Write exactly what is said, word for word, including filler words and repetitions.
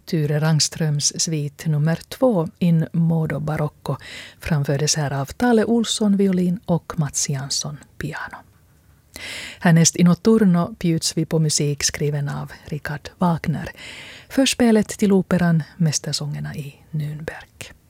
Ture Rangströms svit nummer två in modo barocco framfördes här av Tale Olsson violin och Mats Jansson piano. Härnäst i Notturno bjuds vi på musik skriven av Richard Wagner. Förspelet till operan Mästersångerna i Nürnberg.